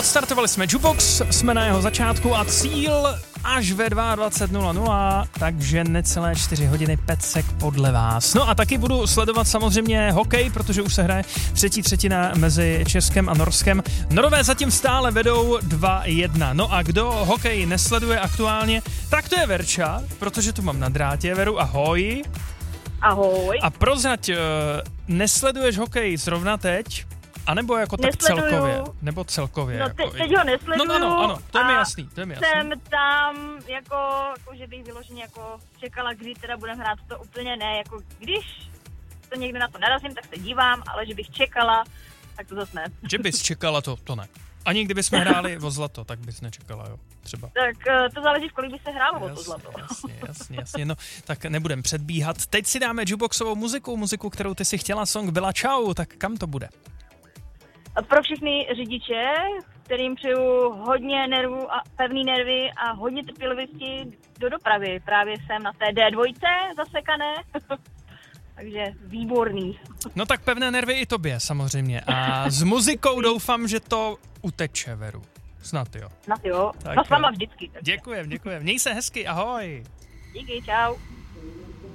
Odstartovali jsme Jukebox, jsme na jeho začátku a cíl až ve 22:00, takže necelé 4 hodiny pecek podle vás. No a taky budu sledovat samozřejmě hokej, protože už se hraje třetí třetina mezi Českem a Norskem. Norové zatím stále vedou 2-1. No a kdo hokej nesleduje aktuálně, tak to je Verča, protože tu mám na drátě. Veru, ahoj. Ahoj. A prozrať, nesleduješ hokej zrovna teď? A nebo jako tak celkově? Nebo celkově? No jako teď ho nesleduju. No, ano, to je mi jasný, Jsem tam jako že bych vyloženě jako čekala, kdy teda budeme hrát, to úplně ne, jako když to někde na to narazím, tak se dívám, ale že bych čekala, tak to zase ne. Že bys čekala, to ne. Ani kdybychom hráli o zlato, tak bys nečekala, jo, třeba. Tak to záleží, v kolik by se hrálo o to zlato. Jasně, no, tak nebudem předbíhat. Teď si dáme jukeboxovou muziku, kterou ty si chtěla, song byla Čau, tak kam to bude? Pro všechny řidiče, kterým přeju hodně nervů a pevný nervy a hodně trpělivosti do dopravy. Právě jsem na té D2 zasekané, takže výborný. No tak pevné nervy i tobě, samozřejmě. A s muzikou doufám, že to uteče, Veru. Snad jo. Snad jo. No s váma vždycky. Takže. Děkujem. Měj se hezky, ahoj. Díky, čau.